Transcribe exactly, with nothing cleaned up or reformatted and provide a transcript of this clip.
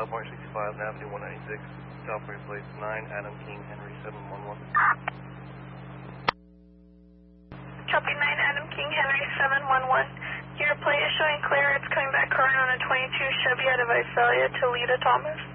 California sixty-five, Avenue one ninety-six, California Place nine, Adam King, Henry seven one one. Copy nine, Adam King, Henry seven one one. Your plate is showing clear. It's coming back current on a twenty-two Chevy out of Visalia to Lita Thomas.